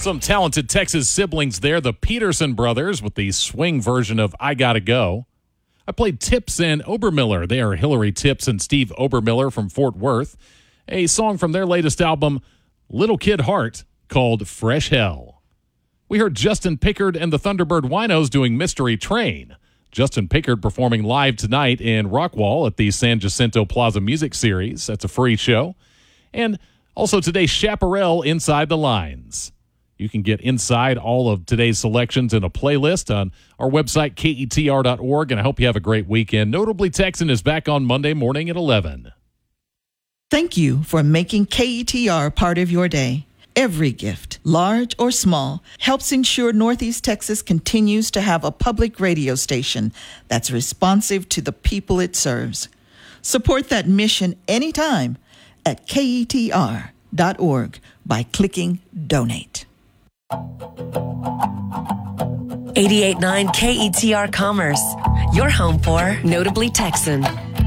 Some talented Texas siblings there, the Peterson brothers, with the swing version of I Gotta Go. I played Tips and Obermiller. They are Hillary Tips and Steve Obermiller from Fort Worth. A song from their latest album, Little Kid Heart, called Fresh Hell. We heard Justin Pickard and the Thunderbird Winos doing Mystery Train. Justin Pickard performing live tonight in Rockwall at the San Jacinto Plaza Music Series. That's a free show. And also today, Chaparral Inside the Lines. You can get inside all of today's selections in a playlist on our website, KETR.org, and I hope you have a great weekend. Notably Texan is back on Monday morning at 11. Thank you for making KETR part of your day. Every gift, large or small, helps ensure Northeast Texas continues to have a public radio station that's responsive to the people it serves. Support that mission anytime at KETR.org by clicking Donate. 88.9 KETR Commerce, your home for Notably Texan.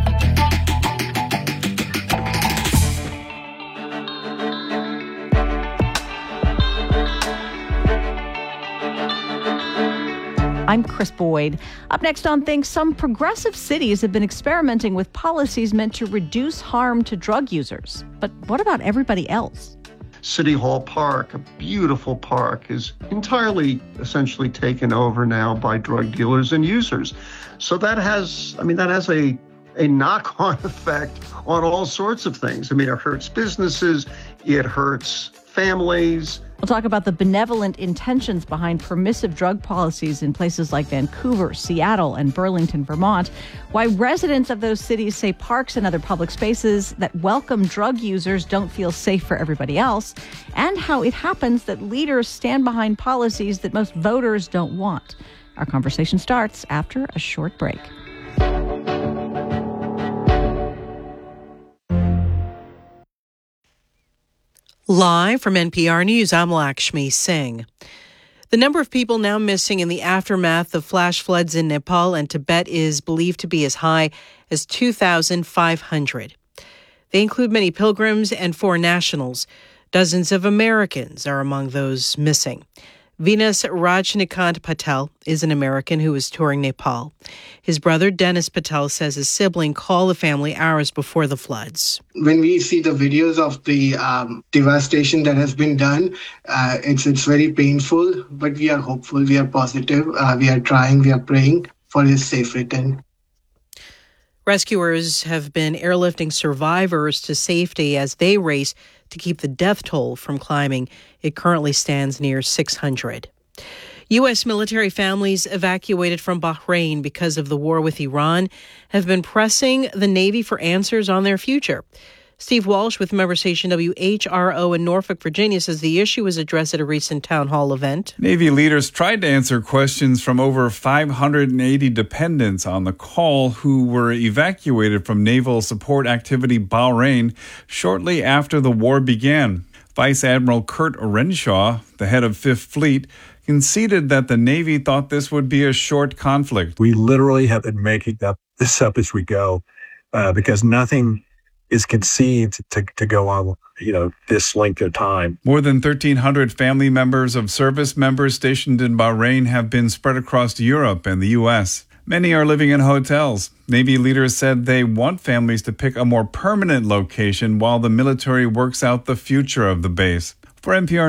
I'm Chris Boyd. Up next on Things, some progressive cities have been experimenting with policies meant to reduce harm to drug users. But what about everybody else? City Hall Park, a beautiful park, is entirely essentially taken over now by drug dealers and users. So that has a knock-on effect on all sorts of things. It hurts businesses, it hurts families. We'll talk about the benevolent intentions behind permissive drug policies in places like Vancouver, Seattle, and Burlington, Vermont, why residents of those cities say parks and other public spaces that welcome drug users don't feel safe for everybody else, and how it happens that leaders stand behind policies that most voters don't want. Our conversation starts after a short break. Live from NPR News, I'm Lakshmi Singh. The number of people now missing in the aftermath of flash floods in Nepal and Tibet is believed to be as high as 2,500. They include many pilgrims and foreign nationals. Dozens of Americans are among those missing. Venus Rajnikant Patel is an American who was touring Nepal. His brother, Dennis Patel, says his sibling called the family hours before the floods. When we see the videos of the devastation that has been done, it's very painful, but we are hopeful, we are positive, we are trying, we are praying for his safe return. Rescuers have been airlifting survivors to safety as they race to keep the death toll from climbing. It currently stands near 600. U.S. military families evacuated from Bahrain because of the war with Iran have been pressing the Navy for answers on their future. Steve Walsh with member station WHRO in Norfolk, Virginia, says the issue was addressed at a recent town hall event. Navy leaders tried to answer questions from over 580 dependents on the call who were evacuated from Naval Support Activity Bahrain shortly after the war began. Vice Admiral Kurt Renshaw, the head of Fifth Fleet, conceded that the Navy thought this would be a short conflict. We literally have been making this up as we go because nothing is conceived to go on, this length of time. More than 1,300 family members of service members stationed in Bahrain have been spread across Europe and the U.S. Many are living in hotels. Navy leaders said they want families to pick a more permanent location while the military works out the future of the base. For NPR